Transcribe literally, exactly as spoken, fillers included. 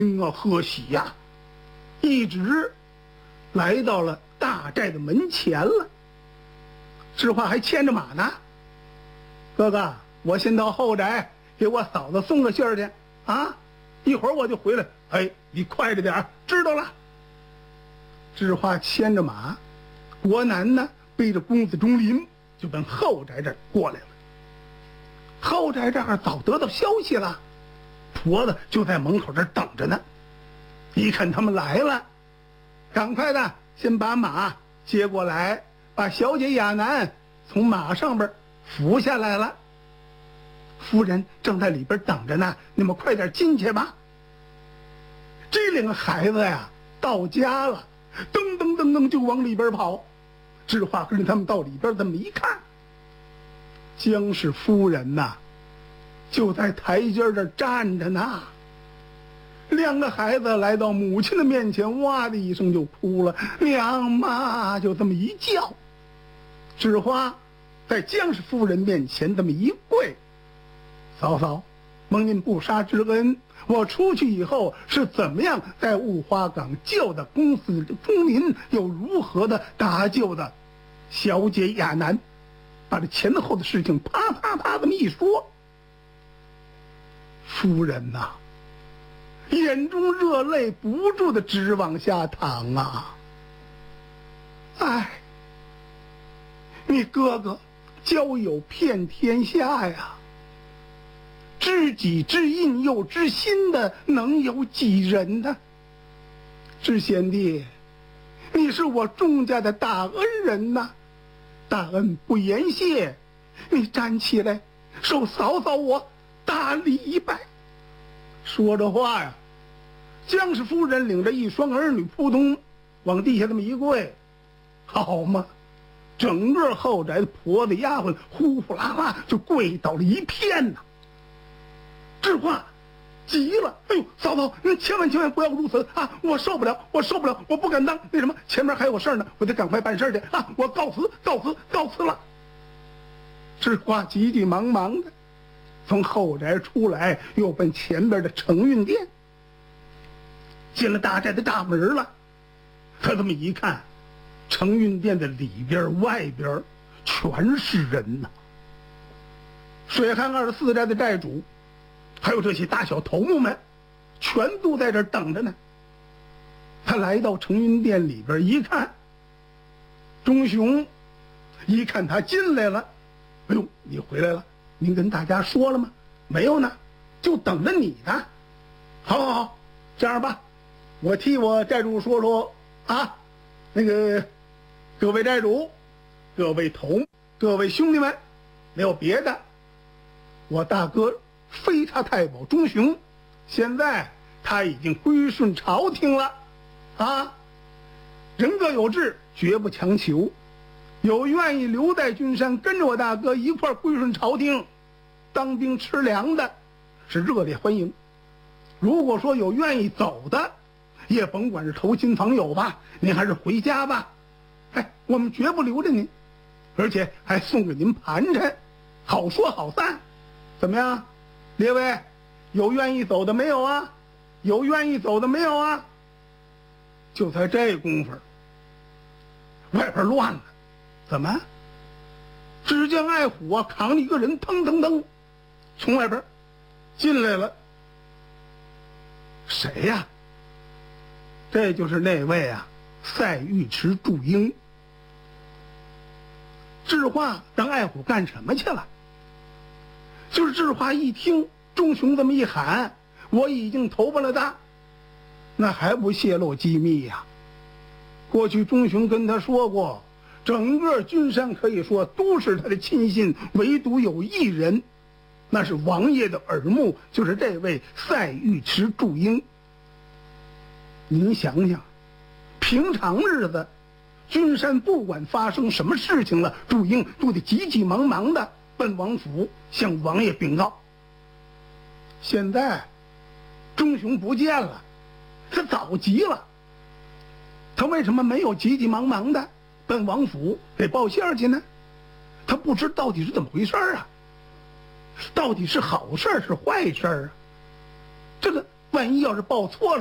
啊贺喜呀、啊，一直来到了大寨的门前了。智化还牵着马呢。哥哥，我先到后宅给我嫂子送个信儿去啊，一会儿我就回来。哎，你快着点，知道了。智化牵着马，国南呢背着公子钟林就奔后宅这儿过来了。后宅这儿早得到消息了，婆子就在门口这儿等着呢。一看他们来了，赶快的先把马接过来，把小姐亚楠从马上边扶下来了。夫人正在里边等着呢，你们快点进去吧。这两个孩子呀到家了，噔噔噔噔就往里边跑。智化跟着他们到里边这么一看，江氏夫人呐就在台阶这站着呢。两个孩子来到母亲的面前，哇的一声就哭了，娘妈就这么一叫。智化在江氏夫人面前这么一跪，嫂嫂，蒙您不杀之恩，我出去以后是怎么样在雾花港救的公子钟林，又如何的搭救的小姐亚楠，把这前后的事情啪啪啪这么一说。夫人呐、啊，眼中热泪不住的直往下淌啊。哎，你哥哥交友遍天下呀，知己知音又知心的能有几人呢？知贤弟，你是我钟家的大恩人呐，大恩不言谢，你站起来受嫂嫂我大礼拜。说着话呀，江氏夫人领着一双儿女扑通往地下这么一跪，好嘛，整个后宅的婆子丫鬟呼呼啦啦就跪倒了一片呐。智化急了，哎呦，嫂嫂，您千万千万不要如此啊！我受不了，我受不了，我不敢当。那什么，前面还有事儿呢，我得赶快办事去啊！我告辞，告辞，告辞了。智化急急忙忙的从后宅出来，又奔前边的承运殿。进了大寨的大门了，他这么一看，承运殿的里边外边全是人呐、啊。水旱二十四寨的寨主，还有这些大小头目们，全都在这儿等着呢。他来到承运殿里边一看，钟雄一看他进来了，哎呦，你回来了，您跟大家说了吗？没有呢，就等着你呢。好好好，这样吧，我替我寨主说说啊，那个各位寨主，各位头目，各位兄弟们，没有别的，我大哥飞差太保钟雄，现在他已经归顺朝廷了啊，人各有志，绝不强求。有愿意留在君山跟着我大哥一块归顺朝廷当兵吃粮的，是热烈欢迎。如果说有愿意走的，也甭管是投亲访友吧，您还是回家吧。哎，我们绝不留着您，而且还送给您盘缠，好说好散。怎么样，列位，有愿意走的没有啊？有愿意走的没有啊？就在这功夫，外边乱了。怎么？只见爱虎啊扛着一个人，腾腾腾从外边进来了。谁呀、啊？这就是那位啊赛尉迟祝英。智化让爱虎干什么去了？就是智化一听钟雄这么一喊，我已经投奔了他，那还不泄露机密呀、啊？过去钟雄跟他说过，整个君山可以说都是他的亲信，唯独有一人，那是王爷的耳目，就是这位赛尉迟祝英。您想想，平常日子君山不管发生什么事情了，祝英都得急急忙忙的奔王府向王爷禀告。现在钟雄不见了，他早急了，他为什么没有急急忙忙的奔王府给报信儿去呢？他不知到底是怎么回事啊，到底是好事是坏事啊？这个万一要是报错了。